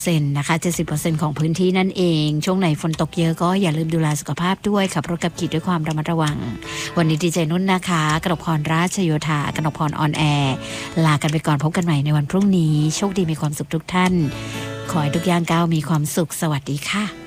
นะคะ 70% ของพื้นที่นั่นเองช่วงไหนฝนตกเยอะก็อย่าลืมดูแลสุขภาพด้วยขับรถขับขี่ด้วยความระมัดระวังวันนี้ดีเจนุ่นนะคะกนกพรราชโยธากนกพรออนแอร์ลากันไปก่อนพบกันใหม่ในวันพรุ่งนี้โชคดีมีความสุขทุกท่านขอให้ทุกย่างก้าวมีความสุขสวัสดีค่ะ